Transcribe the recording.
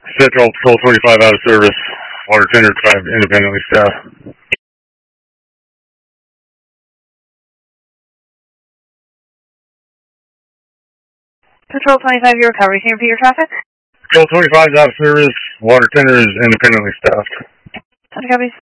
Central Patrol 25 out of service. Water tender 5 independently staffed. Patrol 25, your recovery. Can you repeat your traffic? Patrol 25 is out of service. Water tender is independently staffed. Copy.